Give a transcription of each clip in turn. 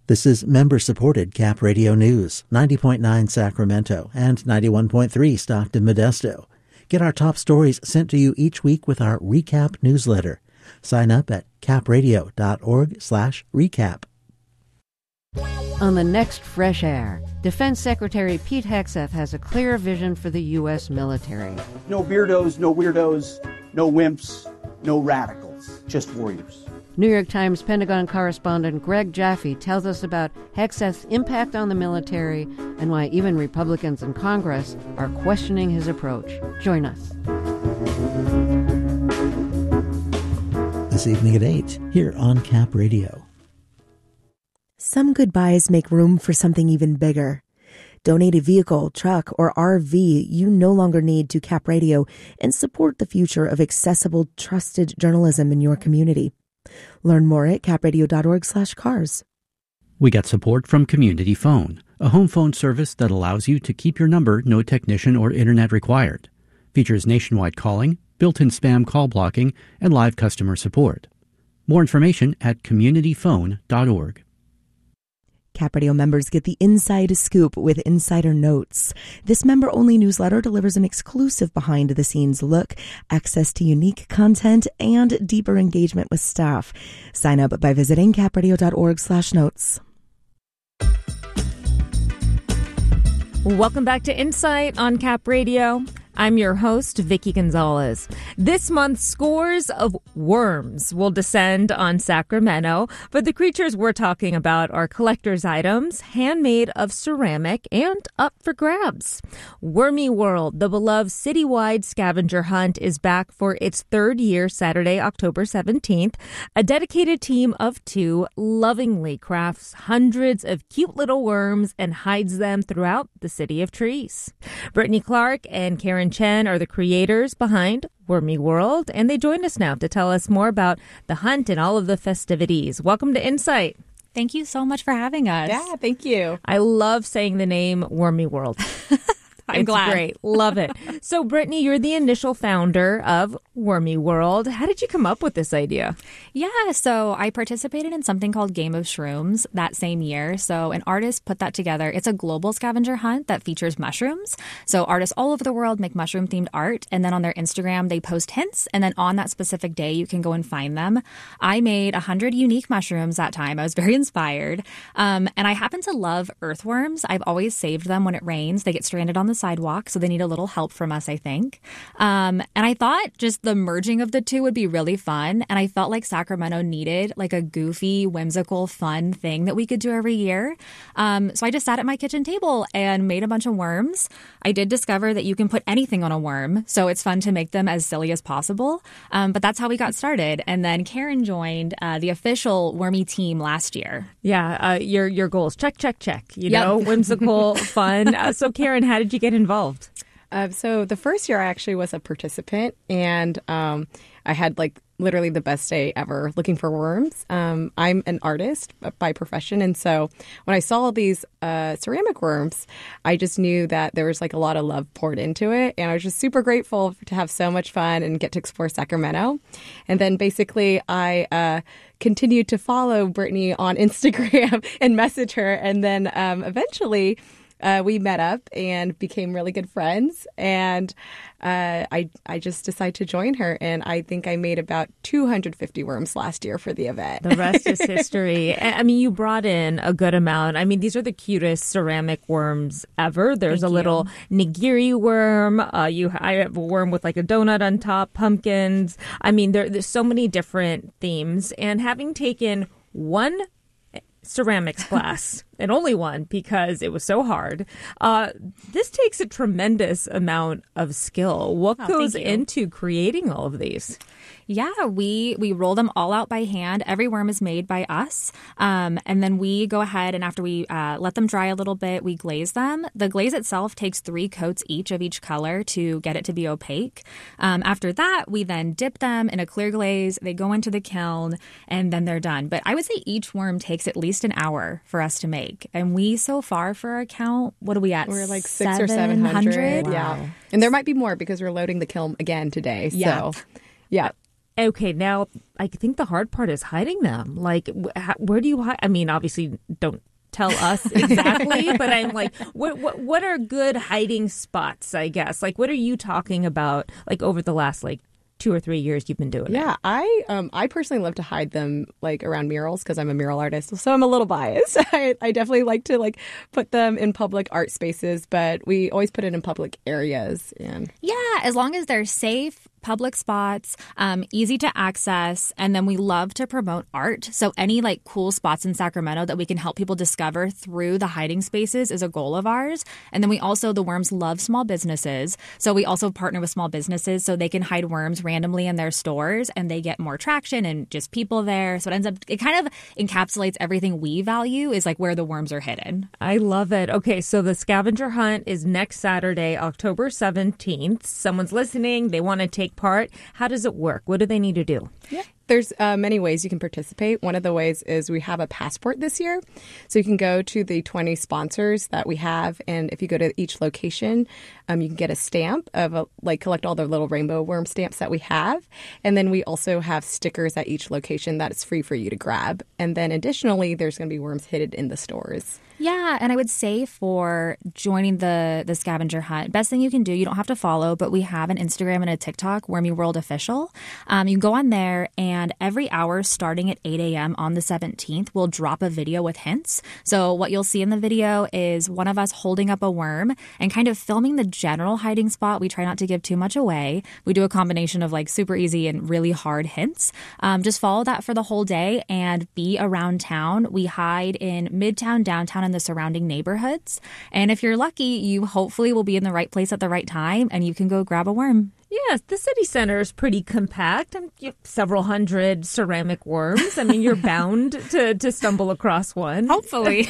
This is member-supported Cap Radio News, 90.9 Sacramento and 91.3 Stockton Modesto. Get our top stories sent to you each week with our Recap newsletter. Sign up at capradio.org/recap. On the next Fresh Air, Defense Secretary Pete Hegseth has a clear vision for the U.S. military. No beardos, no weirdos, no wimps, no radicals, just warriors. New York Times Pentagon correspondent Greg Jaffe tells us about Hegseth's impact on the military and why even Republicans in Congress are questioning his approach. Join us. This evening at 8, here on Cap Radio. Some goodbyes make room for something even bigger. Donate a vehicle, truck, or RV you no longer need to Cap Radio and support the future of accessible, trusted journalism in your community. Learn more at capradio.org/cars. We got support from Community Phone, a home phone service that allows you to keep your number, no technician or internet required. Features nationwide calling, built-in spam call blocking, and live customer support. More information at communityphone.org. Cap Radio members get the Inside Scoop with Insider Notes. This member-only newsletter delivers an exclusive behind-the-scenes look, access to unique content, and deeper engagement with staff. Sign up by visiting capradio.org/notes. Welcome back to Insight on Cap Radio. I'm your host, Vicky Gonzalez. This month, scores of worms will descend on Sacramento, but the creatures we're talking about are collector's items, handmade of ceramic, and up for grabs. Wormy World, the beloved citywide scavenger hunt, is back for its third year Saturday, October 17th. A dedicated team of two lovingly crafts hundreds of cute little worms and hides them throughout the City of Trees. Brittany Clark and Karen Chen are the creators behind Wormy World, and they join us now to tell us more about the hunt and all of the festivities. Welcome to Insight. Thank you so much for having us. Yeah, thank you. I love saying the name Wormy World. I'm glad. It's great. Love it. So, Brittany, you're the initial founder of Wormy World. How did you come up with this idea? Yeah, so I participated in something called Game of Shrooms that same year. So an artist put that together. It's a global scavenger hunt that features mushrooms. So artists all over the world make mushroom-themed art. And then on their Instagram, they post hints. And then on that specific day, you can go and find them. I made 100 unique mushrooms that time. I was very inspired. And I happen to love earthworms. I've always saved them when it rains. They get stranded on the sidewalk, so they need a little help from us, I think. And I thought just the merging of the two would be really fun. And I felt like Sacramento needed like a goofy, whimsical, fun thing that we could do every year. So I just sat at my kitchen table and made a bunch of worms. I did discover that you can put anything on a worm, so it's fun to make them as silly as possible. But that's how we got started. And then Karen joined the official Wormy team last year. Yeah, your goals. Check. You know, whimsical, fun. So Karen, how did you get involved? So the first year I actually was a participant, and I had like literally the best day ever looking for worms. I'm an artist by profession, and so when I saw these ceramic worms, I just knew that there was like a lot of love poured into it, and I was just super grateful to have so much fun and get to explore Sacramento. And then basically I continued to follow Brittany on Instagram and message her, and then eventually we met up and became really good friends, and I just decided to join her, and I think I made about 250 worms last year for the event. The rest is history. I mean, you brought in a good amount. I mean, these are the cutest ceramic worms ever. There's a little nigiri worm. I have a worm with like a donut on top, pumpkins. I mean, there's so many different themes, and having taken one ceramics class and only one because it was so hard. This takes a tremendous amount of skill. What goes into creating all of these? Yeah, we roll them all out by hand. Every worm is made by us. And then we go ahead and after we let them dry a little bit, we glaze them. The glaze itself takes 3 coats each of each color to get it to be opaque. After that, we then dip them in a clear glaze. They go into the kiln and then they're done. But I would say each worm takes at least an hour for us to make. And we so far for our count, what are we at? We're like 600 or 700. Wow. Yeah. And there might be more because we're loading the kiln again today. Yeah. So, yeah. Okay, now I think the hard part is hiding them. Like, where do you hide? I mean, obviously, don't tell us exactly, but I'm like, what are good hiding spots, I guess? Like, what are you talking about, like, over the last, like, 2 or 3 years you've been doing it? Yeah, I personally love to hide them like around murals because I'm a mural artist, so I'm a little biased. I definitely like to like put them in public art spaces, but we always put it in public areas. And yeah, as long as they're safe, public spots, easy to access, and then we love to promote art. So any like cool spots in Sacramento that we can help people discover through the hiding spaces is a goal of ours. And then the Worms love small businesses. So we also partner with small businesses so they can hide worms randomly in their stores and they get more traction and just people there. So it kind of encapsulates everything we value is like where the worms are hidden. I love it. Okay, so the scavenger hunt is next Saturday, October 17th. Someone's listening. They want to take part. How does it work? What do they need to do? Yeah. There's many ways you can participate. One of the ways is we have a passport this year. So you can go to the 20 sponsors that we have. And if you go to each location, you can get a stamp of collect all the little rainbow worm stamps that we have. And then we also have stickers at each location that is free for you to grab. And then additionally, there's going to be worms hidden in the stores. Yeah, and I would say for joining the scavenger hunt, best thing you can do, you don't have to follow, but we have an Instagram and a TikTok, Wormy World Official. You can go on there, and every hour starting at 8 a.m. on the 17th, we'll drop a video with hints. So what you'll see in the video is one of us holding up a worm and kind of filming the general hiding spot. We try not to give too much away. We do a combination of like super easy and really hard hints. Just follow that for the whole day and be around town. We hide in Midtown, downtown, and the surrounding neighborhoods. And if you're lucky, you hopefully will be in the right place at the right time and you can go grab a worm. Yes, the city center is pretty compact. You have several hundred ceramic worms. I mean, you're bound to stumble across one. Hopefully.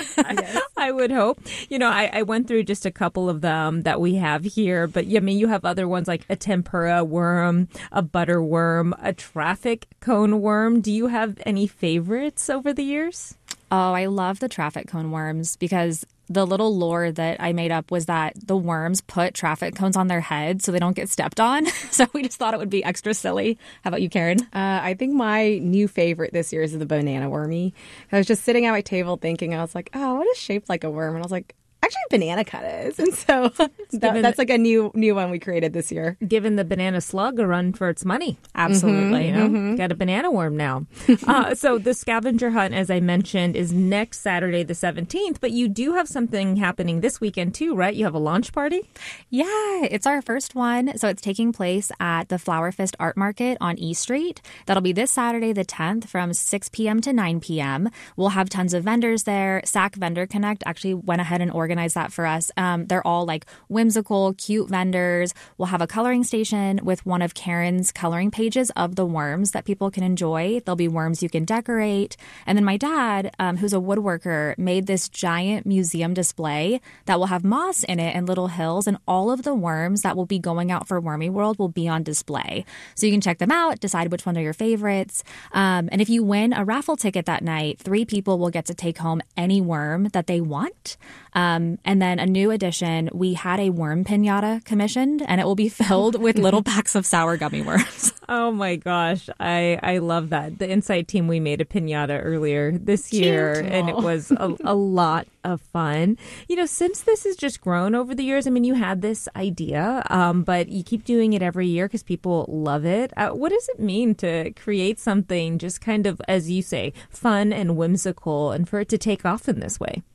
I would hope. You know, I went through just a couple of them that we have here. But, I mean, you have other ones like a tempura worm, a butter worm, a traffic cone worm. Do you have any favorites over the years? Oh, I love the traffic cone worms because the little lore that I made up was that the worms put traffic cones on their heads so they don't get stepped on. So we just thought it would be extra silly. How about you, Karen? I think my new favorite this year is the banana wormy. I was just sitting at my table thinking, I was like, oh, what is shaped like a worm? And I was like, actually, banana cut is. And so that's like a new one we created this year. Giving the banana slug a run for its money. Absolutely. Got a banana worm now. So the scavenger hunt, as I mentioned, is next Saturday, the 17th. But you do have something happening this weekend, too, right? You have a launch party? Yeah, it's our first one. So it's taking place at the Flower Fist Art Market on E Street. That'll be this Saturday, the 10th, from 6 p.m. to 9 p.m. We'll have tons of vendors there. SAC Vendor Connect actually went ahead and organized that for us. They're all like whimsical, cute vendors. We'll have a coloring station with one of Karen's coloring pages of the worms that people can enjoy. There'll be worms you can decorate. And then my dad, who's a woodworker, made this giant museum display that will have moss in it and little hills, and all of the worms that will be going out for Wormy World will be on display. So you can check them out, decide which one are your favorites. And if you win a raffle ticket that night, 3 people will get to take home any worm that they want. And then a new addition, we had a worm piñata commissioned, and it will be filled with little packs of sour gummy worms. Oh my gosh, I love that. The Insight team, we made a piñata earlier this year, and it was a lot of fun. You know, since this has just grown over the years, I mean, you had this idea, but you keep doing it every year because people love it. What does it mean to create something just kind of, as you say, fun and whimsical, and for it to take off in this way?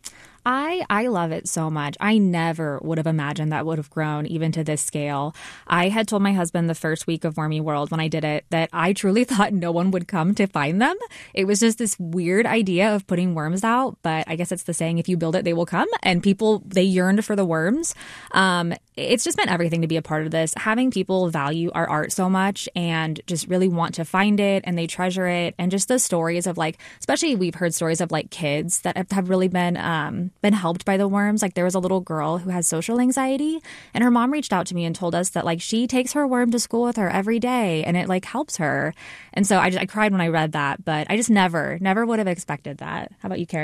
I love it so much. I never would have imagined that would have grown even to this scale. I had told my husband the first week of Wormy World when I did it that I truly thought no one would come to find them. It was just this weird idea of putting worms out, but I guess it's the saying, if you build it, they will come. And people, they yearned for the worms. It's just meant everything to be a part of this. Having people value our art so much and just really want to find it and they treasure it. And just the stories of like, especially we've heard stories of like kids that have really been helped by the worms. Like there was a little girl who has social anxiety and her mom reached out to me and told us that like she takes her worm to school with her every day and it like helps her. And so I cried when I read that, but I just never would have expected that. How about you, Karen?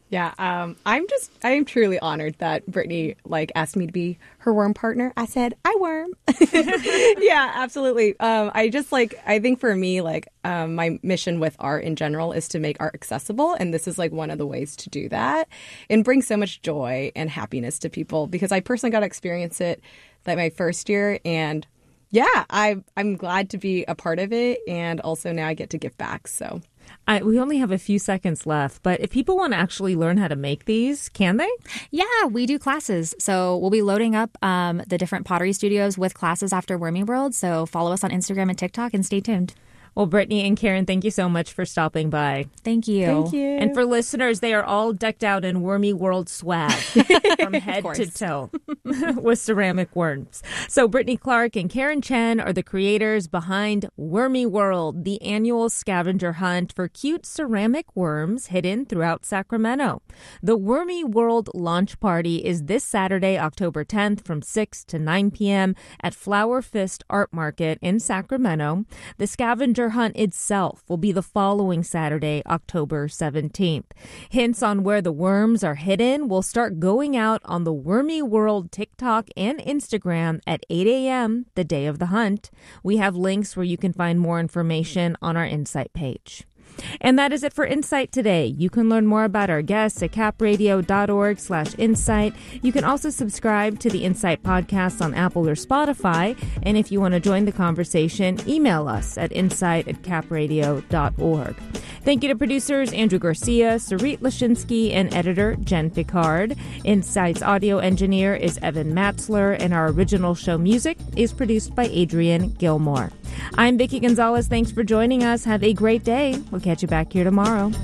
Yeah, I'm truly honored that Brittany asked me to be her worm partner. I said, I worm. Yeah, absolutely. I think for me, my mission with art in general is to make art accessible. And this is one of the ways to do that and bring so much joy and happiness to people, because I personally got to experience it my first year. And yeah, I'm glad to be a part of it. And also now I get to give back. So. We only have a few seconds left, but if people want to actually learn how to make these, can they? Yeah, we do classes. So we'll be loading up the different pottery studios with classes after Wormy World. So follow us on Instagram and TikTok and stay tuned. Well, Brittany and Karen, thank you so much for stopping by. Thank you. Thank you. And for listeners, they are all decked out in Wormy World swag from head to toe with ceramic worms. So Brittany Clark and Karen Chen are the creators behind Wormy World, the annual scavenger hunt for cute ceramic worms hidden throughout Sacramento. The Wormy World launch party is this Saturday, October 10th from 6 to 9 p.m. at Flower Fist Art Market in Sacramento. The scavenger hunt itself will be the following Saturday, October 17th. Hints on where the worms are hidden will start going out on the Wormy World TikTok and Instagram at 8 a.m. the day of the hunt. We have links where you can find more information on our Insight page. And that is it for Insight today. You can learn more about our guests at capradio.org/insight. You can also subscribe to the Insight podcast on Apple or Spotify. And if you want to join the conversation, email us at insight@capradio.org. Thank you to producers Andrew Garcia, Sarit Lashinsky, and editor Jen Picard. Insight's audio engineer is Evan Matzler, and our original show music is produced by Adrian Gilmore. I'm Vicki Gonzalez. Thanks for joining us. Have a great day. We'll catch you back here tomorrow.